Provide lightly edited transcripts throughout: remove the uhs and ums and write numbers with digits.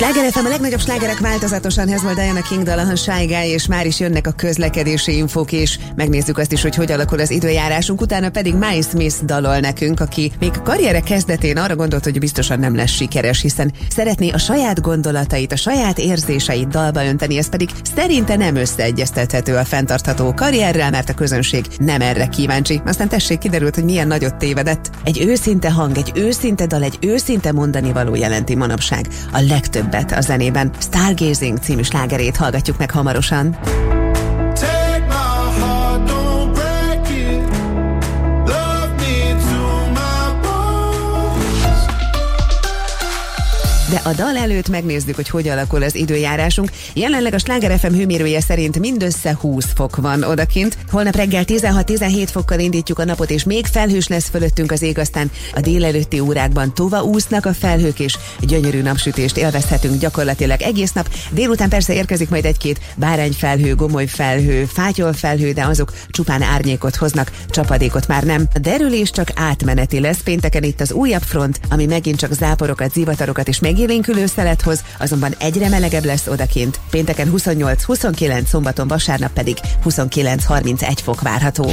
Sláger FM, a legnagyobb slágerek változatosan, ez volt Diana King dala, a Shy Guy, és már is jönnek a közlekedési infók, és megnézzük azt is, hogy alakul az időjárásunk, utána pedig Miles Smith dalol nekünk, aki még karriere kezdetén arra gondolt, hogy biztosan nem lesz sikeres, hiszen szeretné a saját gondolatait, a saját érzéseit dalba önteni, ez pedig szerinte nem összeegyeztethető a fenntartható karrierrel, mert a közönség nem erre kíváncsi. Aztán tessék, kiderült, hogy milyen nagyot tévedett. Egy őszinte hang, egy őszinte dal, egy őszinte mondani való jelenti manapság a legtöbbet a zenében. Stargazing című slágerét hallgatjuk meg hamarosan. De a dal előtt megnézzük, hogy alakul az időjárásunk. Jelenleg a Sláger FM hőmérője szerint mindössze 20 fok van odakint. Holnap reggel 16-17 fokkal indítjuk a napot, és még felhős lesz fölöttünk az ég, aztán a délelőtti órákban úsznak a felhők, és gyönyörű napsütést élvezhetünk gyakorlatilag egész nap. Délután persze érkezik majd egy-két bárányfelhő, gomolyfelhő, fátyolfelhő, de azok csupán árnyékot hoznak, csapadékot már nem. A derülés csak átmeneti lesz. Pénteken itt az újabb front, ami megint csak záporokat, zivatarokat és megélénkülő szelet hoz, azonban egyre melegebb lesz odakint. Pénteken 28-29, szombaton, vasárnap pedig 29-31 fok várható.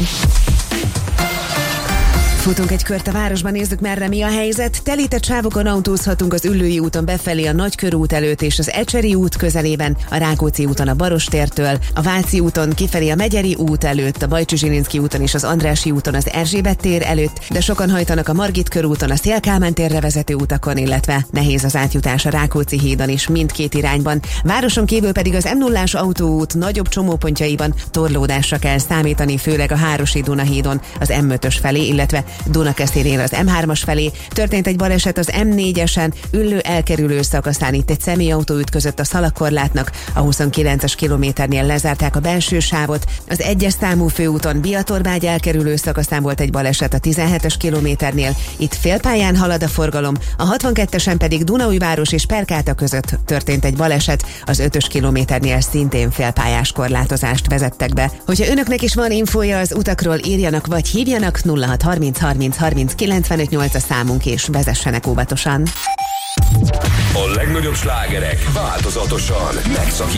Futunk egy kört a városban, nézzük merre mi a helyzet. Telített sávokon autózhatunk az Üllői úton befelé a Nagykörút előtt és az Ecseri út közelében, a Rákóczi úton a Barostértől, a Váci úton kifelé a Megyeri út előtt, a Bajcsy Zsilinszky úton és az Andrássy úton az Erzsébet tér előtt, de sokan hajtanak a Margit körúton, a Széll Kálmán térre vezető utakon, illetve nehéz az átjutás a Rákóczi hídon is mindkét irányban. Városon kívül pedig az M0-ás autóút nagyobb csomópontjaiban torlódásra kell számítani, főleg a Hárosi Duna hídon az M5-ös felé, illetve Dunakeszénél az M3-as felé. Történt egy baleset az M4-esen, Üllő elkerülő szakaszán, itt egy személyautó ütközött a szalagkorlátnak, a 29-es kilométernél lezárták a belső sávot, az 1-es számú főúton Biatorbágy elkerülő szakaszán volt egy baleset a 17-es kilométernél, itt félpályán halad a forgalom, a 62-esen pedig Dunaújváros és Perkáta között történt egy baleset, az 5-ös kilométernél szintén félpályás korlátozást vezettek be. Hogyha önöknek is van infója az utakról, írjanak vagy hívjanak 0630 30 30 95 8 a számunk, és vezessenek óvatosan. A legnagyobb slágerek változatosan megszakítják